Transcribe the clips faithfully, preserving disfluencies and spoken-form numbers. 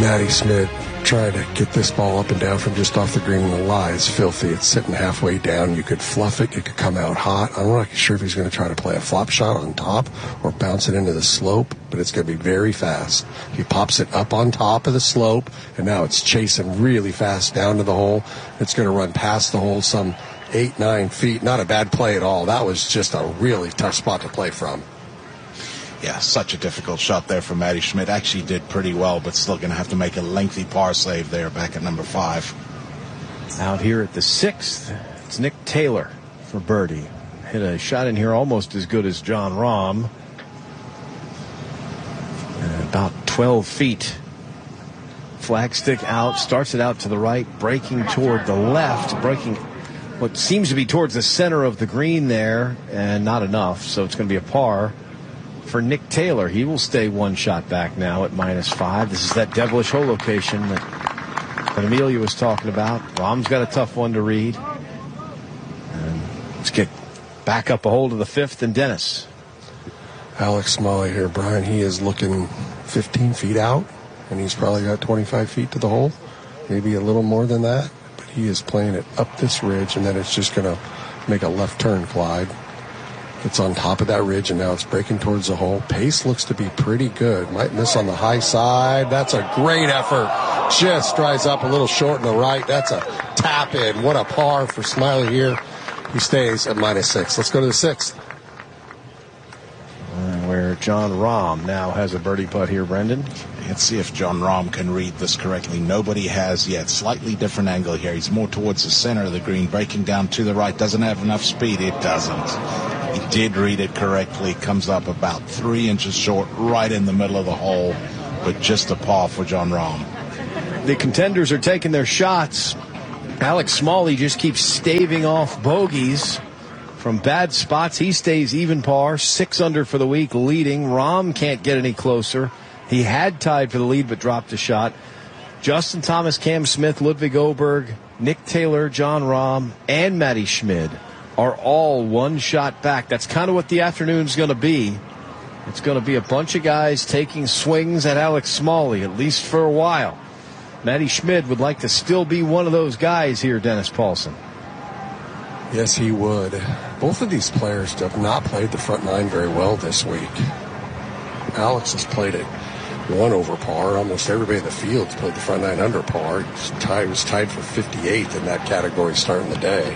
Matty Schmidt trying to get this ball up and down from just off the green, and the lie is filthy. It's sitting halfway down. You could fluff it. It could come out hot. I'm not sure if he's going to try to play a flop shot on top or bounce it into the slope, but it's going to be very fast. He pops it up on top of the slope, and now it's chasing really fast down to the hole. It's going to run past the hole some eight, nine feet. Not a bad play at all. That was just a really tough spot to play from. Yeah, such a difficult shot there for Matty Schmidt. Actually did pretty well, but still going to have to make a lengthy par save there back at number five. Out here at the sixth, it's Nick Taylor for birdie. Hit a shot in here almost as good as Jon Rahm. Uh, about twelve feet. Flagstick out, starts it out to the right, breaking toward the left, breaking what seems to be towards the center of the green there, and not enough, so it's going to be a par for Nick Taylor. He will stay one shot back now at minus five. This is that devilish hole location that, that Amelia was talking about. Rahm's got a tough one to read. And let's get back up a hole to the fifth, and Dennis. Alex Smalley here, Brian. He is looking fifteen feet out, and he's probably got twenty-five feet to the hole, maybe a little more than that. But he is playing it up this ridge, and then it's just going to make a left turn glide. It's on top of that ridge, and now it's breaking towards the hole. Pace looks to be pretty good. Might miss on the high side. That's a great effort. Just dries up a little short in the right. That's a tap in. What a par for Smiley here. He stays at minus six. Let's go to the sixth. Uh, where Jon Rahm now has a birdie putt here, Brendan. Let's see if Jon Rahm can read this correctly. Nobody has yet. Slightly different angle here. He's more towards the center of the green, breaking down to the right. Doesn't have enough speed. It doesn't. He did read it correctly. Comes up about three inches short, right in the middle of the hole, but just a par for Jon Rahm. The contenders are taking their shots. Alex Smalley just keeps staving off bogeys from bad spots. He stays even par, six under for the week, leading. Rahm can't get any closer. He had tied for the lead, but dropped a shot. Justin Thomas, Cam Smith, Ludwig Oberg, Nick Taylor, Jon Rahm, and Matty Schmidt are all one shot back. That's kind of what the afternoon's going to be. It's going to be a bunch of guys taking swings at Alex Smalley, at least for a while. Matty Schmidt would like to still be one of those guys here, Dennis Paulson. Yes, he would. Both of these players have not played the front nine very well this week. Alex has played it one over par. Almost everybody in the field's played the front nine under par. He tied, was tied for fifty-eighth in that category starting the day.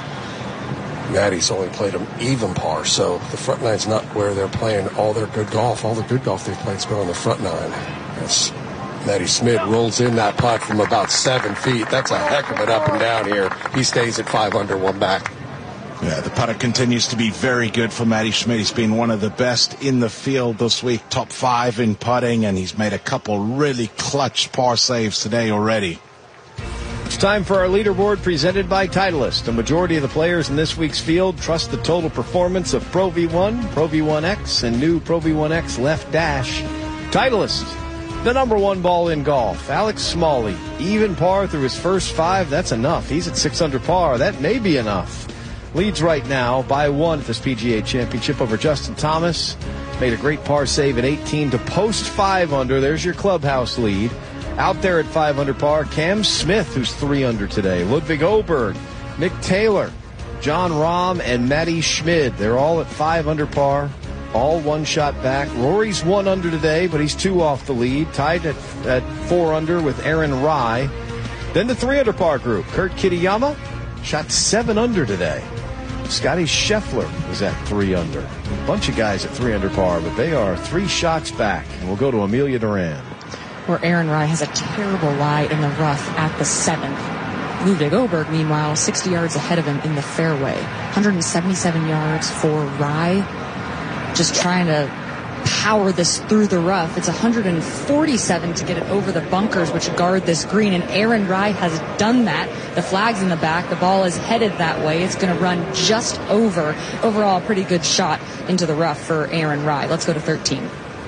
Matty's only played them even par, so the front nine's not where they're playing all their good golf. All the good golf they've played's been on the front nine. As Matty Schmidt rolls in that putt from about seven feet. That's a heck of an up and down here. He stays at five under, one back. Yeah, the putter continues to be very good for Matty Schmidt. He's been one of the best in the field this week, top five in putting, and he's made a couple really clutch par saves today already. It's time for our leaderboard presented by Titleist. A majority of the players in this week's field trust the total performance of Pro V one, Pro V one X, and new Pro V one X Left Dash. Titleist, the number one ball in golf. Alex Smalley, even par through his first five. That's enough. He's at six under par. That may be enough. Leads right now by one at this P G A Championship over Justin Thomas. Made a great par save at eighteen to post five under. There's your clubhouse lead. Out there at five under par, Cam Smith, who's three under today. Ludwig Oberg, Nick Taylor, Jon Rahm, and Matty Schmidt. They're all at five under par, all one shot back. Rory's one under today, but he's two off the lead. Tied at, at four under with Aaron Rai. Then the three under par group. Kurt Kitayama shot seven under today. Scotty Scheffler is at three under. A bunch of guys at three under par, but they are three shots back. And we'll go to Amelia Duran. Where Aaron Rai has a terrible lie in the rough at the seventh. Ludwig Oberg, meanwhile, sixty yards ahead of him in the fairway. one hundred seventy-seven yards for Rai. Just trying to power this through the rough. It's one hundred forty-seven to get it over the bunkers, which guard this green. And Aaron Rai has done that. The flag's in the back. The ball is headed that way. It's going to run just over. Overall, a pretty good shot into the rough for Aaron Rai. Let's go to thirteen.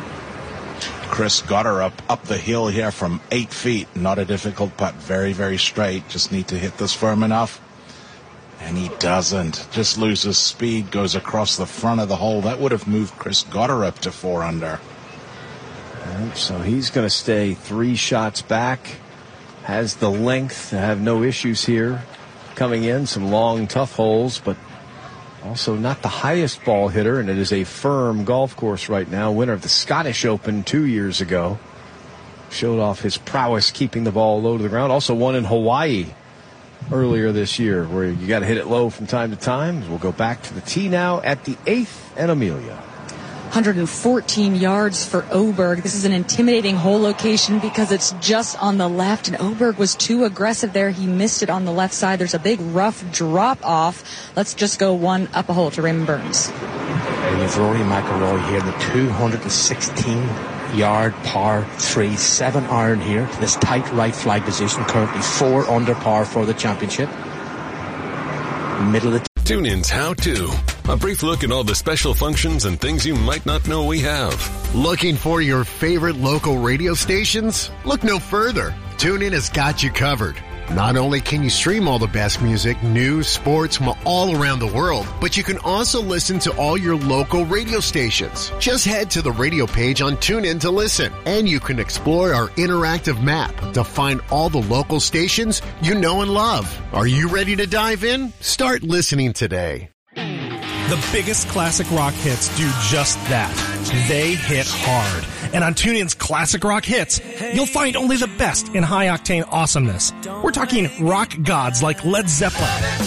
Chris Goddard up, up the hill here from eight feet. Not a difficult putt. Very, very straight. Just need to hit this firm enough. And he doesn't. Just loses speed. Goes across the front of the hole. That would have moved Chris Goddard up to four under. So he's going to stay three shots back. Has the length to have no issues here. Coming in, some long, tough holes, but also not the highest ball hitter, and it is a firm golf course right now. Winner of the Scottish Open two years ago. Showed off his prowess keeping the ball low to the ground. Also won in Hawaii earlier this year, where you got to hit it low from time to time. We'll go back to the tee now at the eighth and Amelia. one hundred fourteen yards for Oberg. This is an intimidating hole location because it's just on the left, and Oberg was too aggressive there. He missed it on the left side. There's a big rough drop off. Let's just go one up a hole to Raymond Burns. And you've Rory McIlroy here, the two hundred sixteen yard par three, seven iron here to this tight right flag position, currently four under par for the championship. Middle of the TuneIn's How To. A brief look at all the special functions and things you might not know we have. Looking for your favorite local radio stations? Look no further. TuneIn has got you covered. Not only can you stream all the best music, news, sports from all around the world, but you can also listen to all your local radio stations. Just head to the radio page on TuneIn to listen, and you can explore our interactive map to find all the local stations you know and love. Are you ready to dive in? Start listening today. The biggest classic rock hits do just that. They hit hard. And on TuneIn's Classic Rock Hits, you'll find only the best in high-octane awesomeness. We're talking rock gods like Led Zeppelin,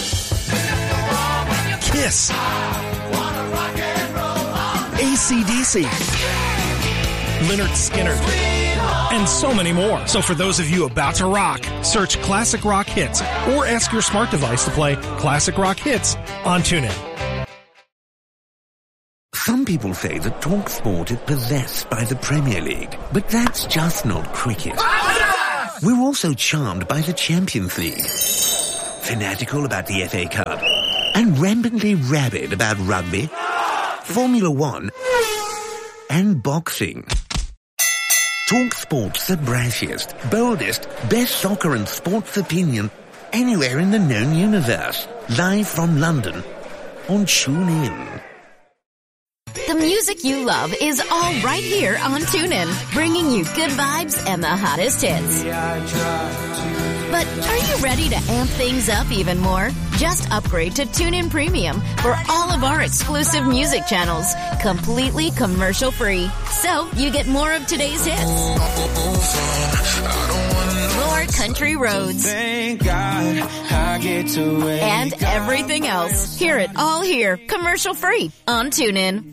Kiss, A C D C, Lynyrd Skynyrd, and so many more. So for those of you about to rock, search Classic Rock Hits or ask your smart device to play Classic Rock Hits on TuneIn. Some people say that TalkSport is possessed by the Premier League, but that's just not cricket. We're also charmed by the Champions League, fanatical about the F A Cup, and rampantly rabid about rugby, Formula One, and boxing. TalkSport's the brashiest, boldest, best soccer and sports opinion anywhere in the known universe. Live from London on TuneIn. The music you love is all right here on TuneIn, bringing you good vibes and the hottest hits. But are you ready to amp things up even more? Just upgrade to TuneIn Premium for all of our exclusive music channels, completely commercial-free. So you get more of today's hits, more country roads, and everything else. Hear it all here, commercial-free on TuneIn.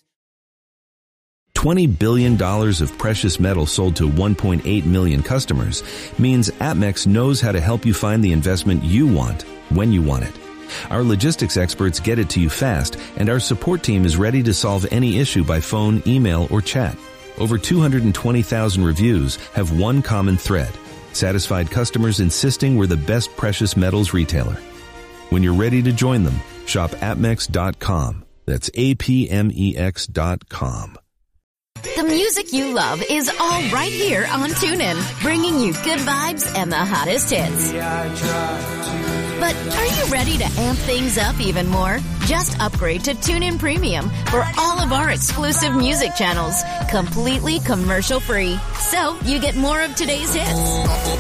twenty billion dollars of precious metal sold to one point eight million customers means Atmex knows how to help you find the investment you want when you want it. Our logistics experts get it to you fast, and our support team is ready to solve any issue by phone, email, or chat. Over two hundred twenty thousand reviews have one common thread: satisfied customers insisting we're the best precious metals retailer. When you're ready to join them, shop Atmex dot com. That's A P M E X dot com. The music you love is all right here on TuneIn, bringing you good vibes and the hottest hits. But are you ready to amp things up even more? Just upgrade to TuneIn Premium for all of our exclusive music channels, completely commercial-free. So you get more of today's hits,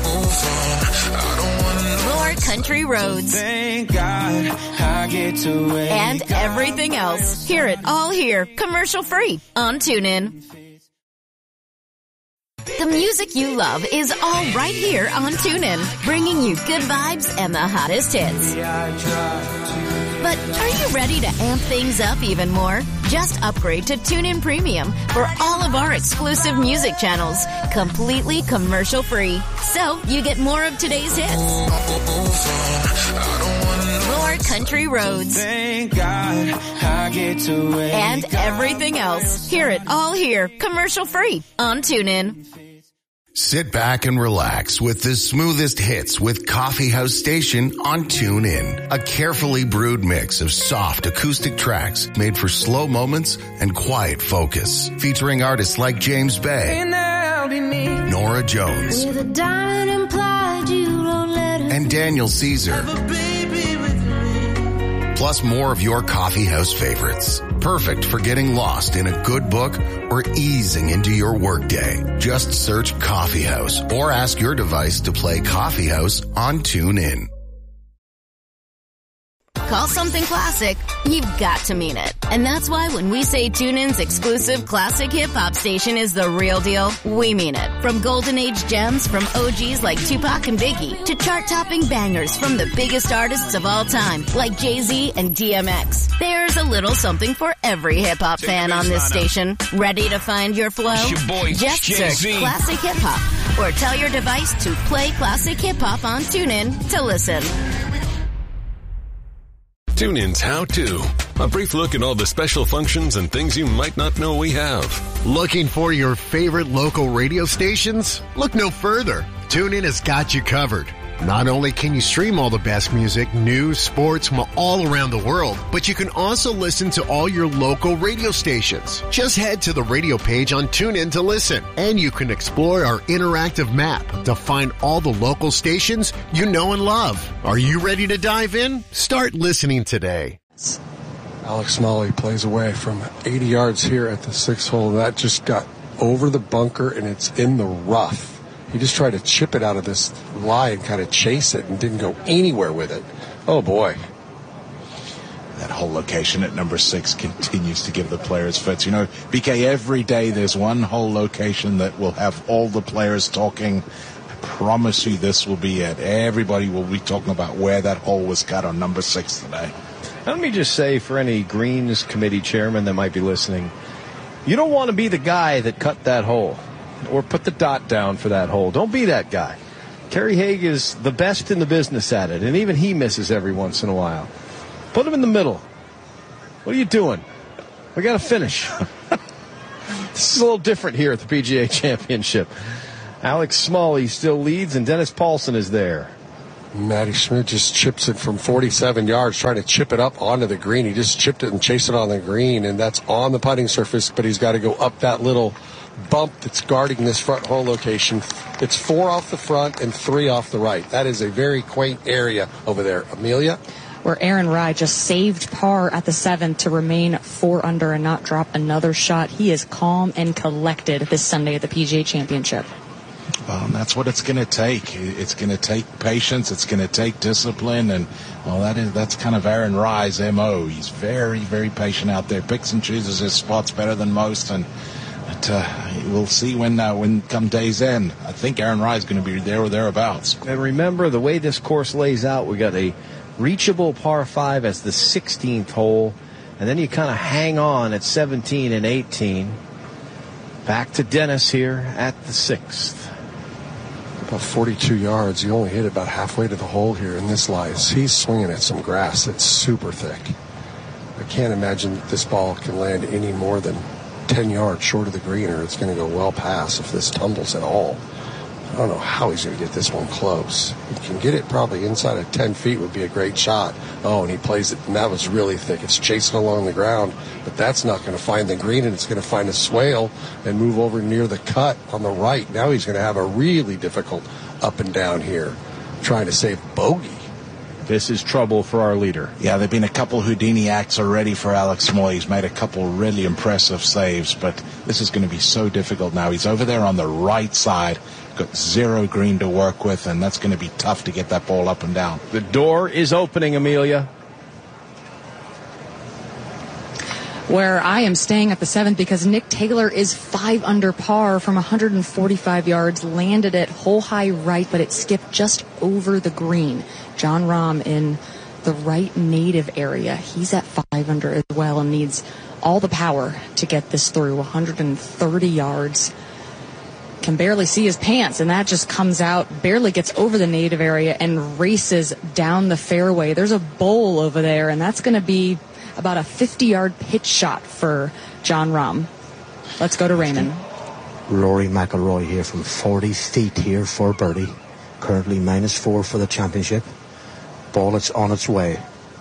more country roads, and everything else. Hear it all here, commercial-free on TuneIn. The music you love is all right here on TuneIn, bringing you good vibes and the hottest hits. But are you ready to amp things up even more? Just upgrade to TuneIn Premium for all of our exclusive music channels, completely commercial-free. So you get more of today's hits, more country roads, and everything else. Hear it all here, commercial-free on TuneIn. Sit back and relax with the smoothest hits with Coffee House Station on TuneIn. A carefully brewed mix of soft acoustic tracks made for slow moments and quiet focus. Featuring artists like James Bay, Nora Jones, and Daniel Caesar. Plus more of your Coffee House favorites. Perfect for getting lost in a good book or easing into your workday. Just search Coffee House or ask your device to play Coffee House on TuneIn. Call something classic, you've got to mean it. And that's why when we say TuneIn's exclusive classic hip-hop station is the real deal, we mean it. From golden age gems from O Gs like Tupac and Biggie to chart-topping bangers from the biggest artists of all time like Jay-Z and D M X. There's a little something for every hip-hop fan on this station. Ready to find your flow? Your boy, Just Jay-Z. search Classic Hip-Hop or tell your device to play Classic Hip-Hop on TuneIn to listen. TuneIn's How To. A brief look at all the special functions and things you might not know we have. Looking for your favorite local radio stations? Look no further. TuneIn has got you covered. Not only can you stream all the best music, news, sports from all around the world, but you can also listen to all your local radio stations. Just head to the radio page on TuneIn to listen, and you can explore our interactive map to find all the local stations you know and love. Are you ready to dive in? Start listening today. Alex Smalley plays away from eighty yards here at the sixth hole. That just got over the bunker, and it's in the rough. He just tried to chip it out of this lie and kind of chase it and didn't go anywhere with it. Oh, boy. That whole location at number six continues to give the players fits. You know, B K, every day there's one whole location that will have all the players talking. I promise you this will be it. Everybody will be talking about where that hole was cut on number six today. Let me just say, for any Greens committee chairman that might be listening, you don't want to be the guy that cut that hole or put the dot down for that hole. Don't be that guy. Kerry Haig is the best in the business at it, and even he misses every once in a while. Put him in the middle. What are you doing? We got to finish. This is a little different here at the P G A Championship. Alex Smalley still leads, and Dennis Paulson is there. Matty Schmidt just chips it from forty-seven yards, trying to chip it up onto the green. He just chipped it and chased it on the green, and that's on the putting surface, but he's got to go up that little bump that's guarding this front hole location. It's four off the front and three off the right. That is a very quaint area over there. Amelia? Where Aaron Rai just saved par at the seventh to remain four under and not drop another shot. He is calm and collected this Sunday at the P G A Championship. Well, and that's what it's going to take. It's going to take patience. It's going to take discipline. And, well, that is, that's kind of Aaron Rai's M O. He's very, very patient out there. Picks and chooses his spots better than most. And But uh, we'll see when uh, when come day's end. I think Aaron Rai is going to be there or thereabouts. And remember, the way this course lays out, we got a reachable par five as the sixteenth hole, and then you kind of hang on at seventeen and eighteen. Back to Dennis here at the sixth. About forty-two yards. You only hit about halfway to the hole here, and this lies. He's swinging at some grass that's super thick. I can't imagine that this ball can land any more than ten yards short of the green, or it's going to go well past if this tumbles at all. I don't know how he's going to get this one close. He can get it probably inside of ten feet would be a great shot. Oh, and he plays it, and that was really thick. It's chasing along the ground, but that's not going to find the green, and it's going to find a swale and move over near the cut on the right. Now he's going to have a really difficult up and down here trying to save bogey. This is trouble for our leader. Yeah, there have been a couple Houdini acts already for Alex Smalley. He's made a couple really impressive saves, but this is going to be so difficult now. He's over there on the right side, got zero green to work with, and that's going to be tough to get that ball up and down. The door is opening, Amelia. Where I am staying at the seventh because Nick Taylor is five under par from one hundred forty-five yards, landed it hole high right, but it skipped just over the green. John Rahm in the right native area. He's at five under as well and needs all the power to get this through. one hundred thirty yards. Can barely see his pants, and that just comes out, barely gets over the native area and races down the fairway. There's a bowl over there, and that's going to be about a fifty-yard pitch shot for John Rahm. Let's go to Raymond. Rory McIlroy here from forty feet here for birdie. Currently minus four for the championship. Ball it's on its way.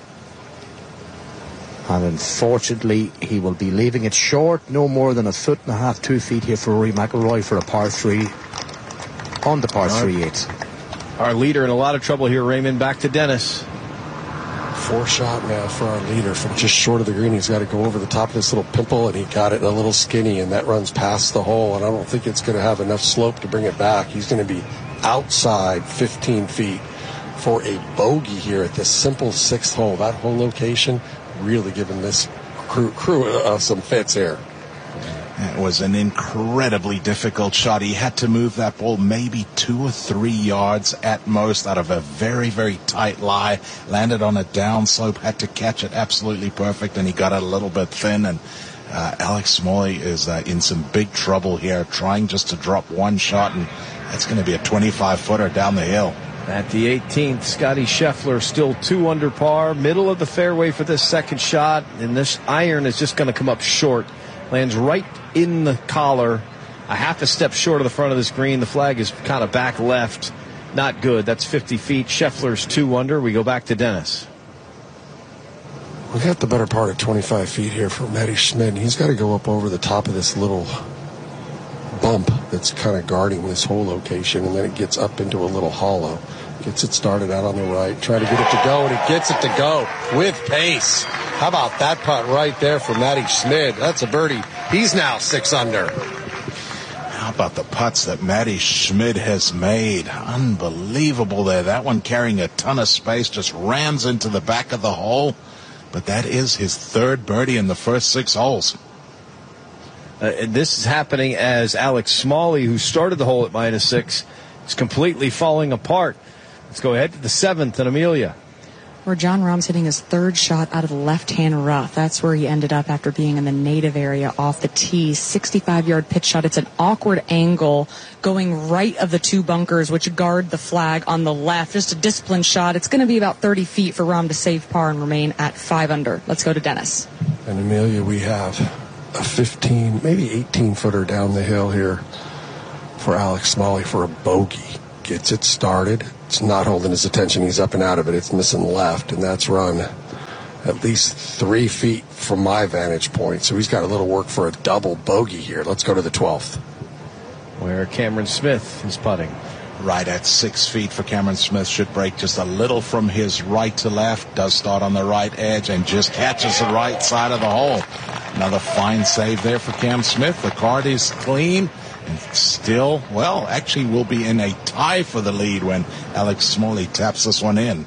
And unfortunately, he will be leaving it short. No more than a foot and a half, two feet here for Rory McIlroy for a par three on the par three eight. Our leader in a lot of trouble here, Raymond. Back to Dennis. Four shot now for our leader from just short of the green. He's got to go over the top of this little pimple, and he got it a little skinny, and that runs past the hole, and I don't think it's going to have enough slope to bring it back. He's going to be outside fifteen feet for a bogey here at this simple sixth hole. That whole location really giving this crew, crew uh, some fits here. It was an incredibly difficult shot. He had to move that ball maybe two or three yards at most out of a very, very tight lie. Landed on a downslope, had to catch it absolutely perfect, and he got it a little bit thin. And uh, Alex Smalley is uh, in some big trouble here, trying just to drop one shot, and that's going to be a twenty-five footer down the hill. At the eighteenth, Scotty Scheffler still two under par, middle of the fairway for this second shot, and this iron is just going to come up short. Lands right in the collar, a half a step short of the front of this green. The flag is kind of back left. Not good. That's fifty feet. Scheffler's two under. We go back to Dennis. We got the better part of twenty-five feet here for Matty Schmidt, and he's got to go up over the top of this little bump that's kind of guarding this whole location, and then it gets up into a little hollow. Gets it started out on the right, trying to get it to go, and it gets it to go with pace. How about that putt right there for Matty Schmidt? That's a birdie. He's now six under. How about the putts that Matty Schmidt has made? Unbelievable there. That one carrying a ton of space, just rams into the back of the hole. But that is his third birdie in the first six holes. Uh, and this is happening as Alex Smalley, who started the hole at minus six, is completely falling apart. Let's go ahead to the seventh and Amelia. Where Jon Rahm's hitting his third shot out of the left-hand rough. That's where he ended up after being in the native area off the tee. sixty-five-yard pitch shot. It's an awkward angle going right of the two bunkers, which guard the flag on the left. Just a disciplined shot. It's going to be about thirty feet for Rahm to save par and remain at five under. Let's go to Dennis. And Amelia, we have a fifteen, maybe eighteen-footer down the hill here for Alex Smalley for a bogey. Gets it started. It's not holding his attention. He's up and out of it. It's missing left, and that's run at least three feet from my vantage point. So he's got a little work for a double bogey here. Let's go to the twelfth. Where Cameron Smith is putting. Right at six feet for Cameron Smith. Should break just a little from his right to left. Does start on the right edge and just catches the right side of the hole. Another fine save there for Cam Smith. The card is clean. And still, well, actually we'll be in a tie for the lead when Alex Smalley taps this one in.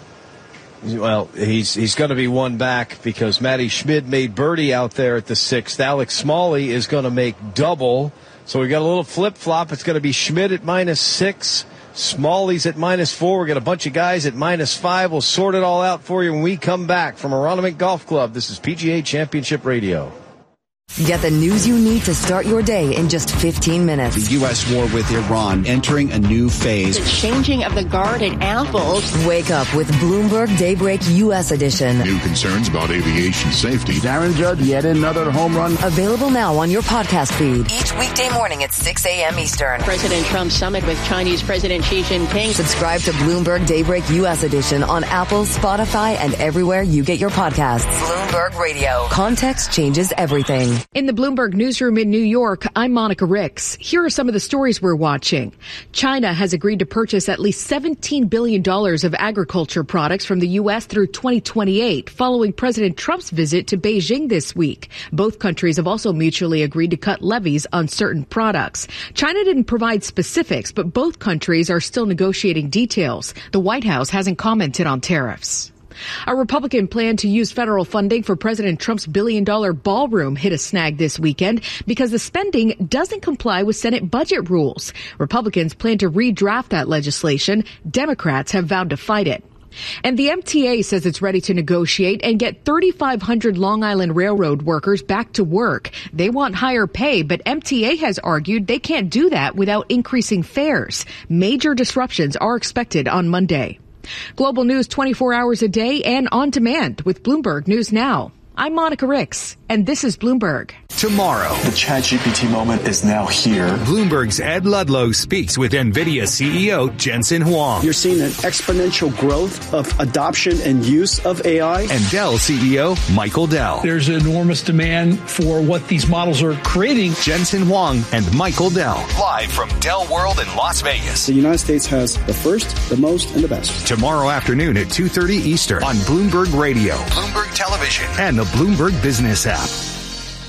Well, he's he's going to be one back because Matty Schmidt made birdie out there at the sixth. Alex Smalley is going to make double. So we got a little flip-flop. It's going to be Schmidt at minus six. Smalley's at minus four. We got a bunch of guys at minus five. We'll sort it all out for you when we come back from Aronimink Golf Club. This is P G A Championship Radio. Get the news you need to start your day in just fifteen minutes. The U S war with Iran entering a new phase. The changing of the guard at Apple. Wake up with Bloomberg Daybreak U S edition. New concerns about aviation safety. Darren Judd, yet another home run. Available now on your podcast feed. Each weekday morning at six a.m. Eastern. President Trump's summit with Chinese President Xi Jinping. Subscribe to Bloomberg Daybreak U S edition on Apple, Spotify, and everywhere you get your podcasts. Bloomberg Radio. Context changes everything. In the Bloomberg newsroom in New York, I'm Monica Ricks. Here are some of the stories we're watching. China has agreed to purchase at least seventeen billion dollars of agriculture products from the U S through twenty twenty-eight, following President Trump's visit to Beijing this week. Both countries have also mutually agreed to cut levies on certain products. China didn't provide specifics, but both countries are still negotiating details. The White House hasn't commented on tariffs. A Republican plan to use federal funding for President Trump's billion-dollar ballroom hit a snag this weekend because the spending doesn't comply with Senate budget rules. Republicans plan to redraft that legislation. Democrats have vowed to fight it. And the M T A says it's ready to negotiate and get thirty-five hundred Long Island Railroad workers back to work. They want higher pay, but M T A has argued they can't do that without increasing fares. Major disruptions are expected on Monday. Global news twenty-four hours a day and on demand with Bloomberg News Now. I'm Monica Ricks. and this is Bloomberg. Tomorrow, the ChatGPT moment is now here. Bloomberg's Ed Ludlow speaks with NVIDIA C E O Jensen Huang. You're seeing an exponential growth of adoption and use of A I. And Dell C E O Michael Dell. There's enormous demand for what these models are creating. Jensen Huang and Michael Dell, live from Dell World in Las Vegas. The United States has the first, the most, and the best. Tomorrow afternoon at two thirty Eastern on Bloomberg Radio, Bloomberg Television, and the Bloomberg Business app.